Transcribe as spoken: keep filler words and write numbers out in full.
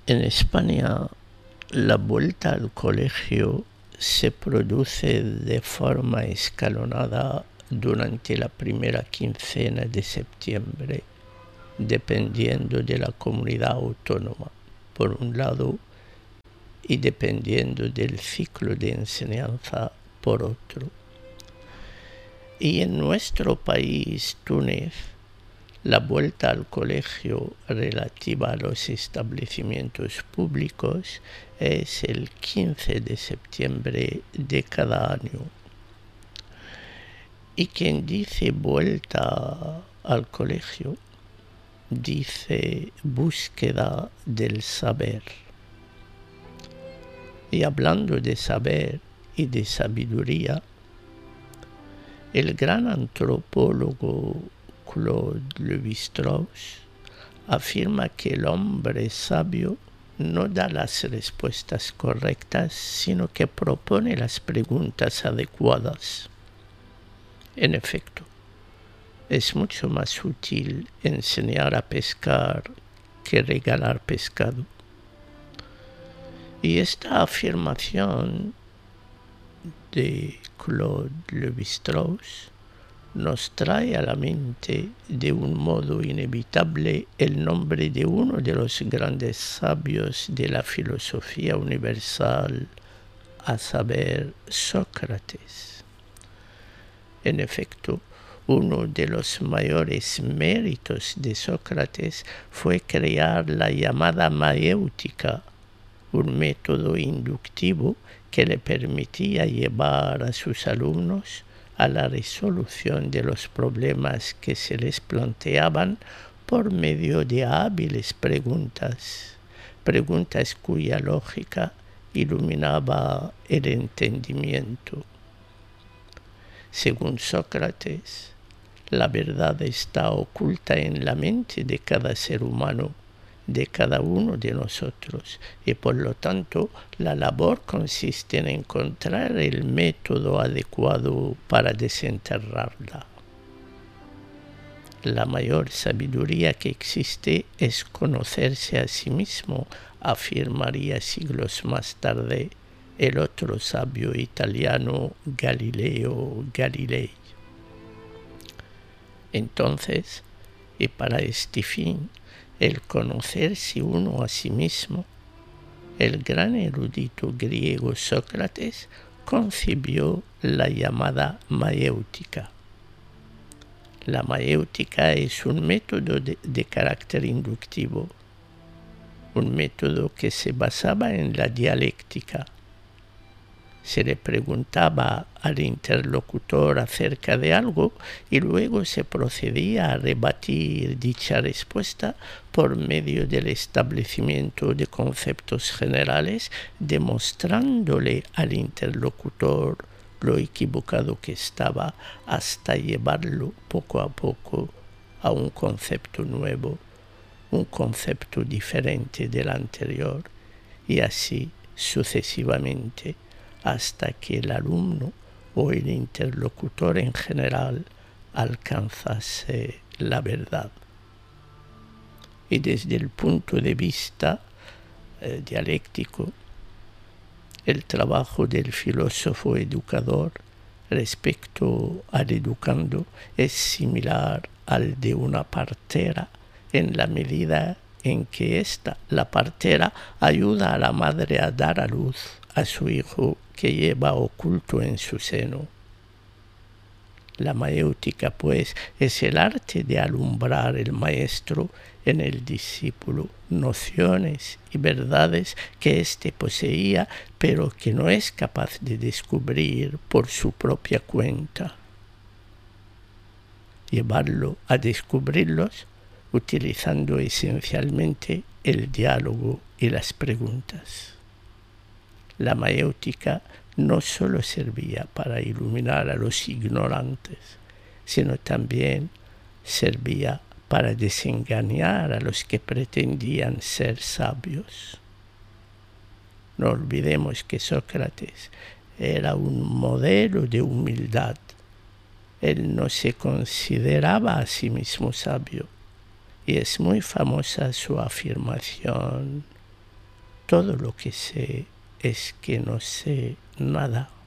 En España, la vuelta al colegio se produce de forma escalonada durante la primera quincena de septiembre, dependiendo de la comunidad autónoma, por un lado, y dependiendo del ciclo de enseñanza, por otro. Y en nuestro país, Túnez, la vuelta al colegio relativa a los establecimientos públicos es el quince de septiembre de cada año. Y quien dice vuelta al colegio, dice búsqueda del saber. Y hablando de saber y de sabiduría, el gran antropólogo Claude Lévi-Strauss afirma que el hombre sabio no da las respuestas correctas, sino que propone las preguntas adecuadas. En efecto, es mucho más útil enseñar a pescar que regalar pescado. Y esta afirmación de Claude Lévi-Strauss nos trae a la mente de un modo inevitable el nombre de uno de los grandes sabios de la filosofía universal, a saber, Sócrates. En efecto, uno de los mayores méritos de Sócrates fue crear la llamada mayéutica, un método inductivo que le permitía llevar a sus alumnos a la resolución de los problemas que se les planteaban por medio de hábiles preguntas, preguntas cuya lógica iluminaba el entendimiento. Según Sócrates, la verdad está oculta en la mente de cada ser humano, de cada uno de nosotros, y por lo tanto la labor consiste en encontrar el método adecuado para desenterrarla. La mayor sabiduría que existe es conocerse a sí mismo, afirmaría siglos más tarde el otro sabio italiano Galileo Galilei. Entonces, y para este fin, el conocerse uno a sí mismo, el gran erudito griego Sócrates concibió la llamada mayéutica. La mayéutica es un método de, de carácter inductivo, un método que se basaba en la dialéctica. Se le preguntaba al interlocutor acerca de algo y luego se procedía a rebatir dicha respuesta por medio del establecimiento de conceptos generales, demostrándole al interlocutor lo equivocado que estaba hasta llevarlo poco a poco a un concepto nuevo, un concepto diferente del anterior, y así sucesivamente, hasta que el alumno o el interlocutor en general alcanzase la verdad. Y desde el punto de vista eh, dialéctico, el trabajo del filósofo educador respecto al educando es similar al de una partera, en la medida en que ésta, la partera, ayuda a la madre a dar a luz a su hijo que lleva oculto en su seno. La mayéutica, pues, es el arte de alumbrar el maestro en el discípulo, nociones y verdades que éste poseía, pero que no es capaz de descubrir por su propia cuenta. Llevarlo a descubrirlos utilizando esencialmente el diálogo y las preguntas. La mayéutica no solo servía para iluminar a los ignorantes, sino también servía para desengañar a los que pretendían ser sabios. No olvidemos que Sócrates era un modelo de humildad. Él no se consideraba a sí mismo sabio, y es muy famosa su afirmación: Todo lo que sé es que no sé nada.